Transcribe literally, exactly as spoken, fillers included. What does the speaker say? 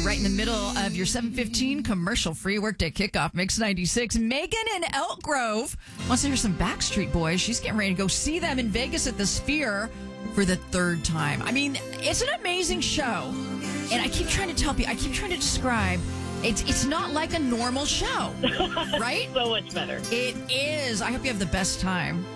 right in the middle of your seven fifteen commercial-free workday kickoff. Mix ninety-six. Megan in Elk Grove wants to hear some Backstreet Boys. She's getting ready to go see them in Vegas at the Sphere for the third time. I mean, it's an amazing show. And I keep trying to tell people, I keep trying to describe, it's it's not like a normal show, right? So much better. It is. I hope you have the best time.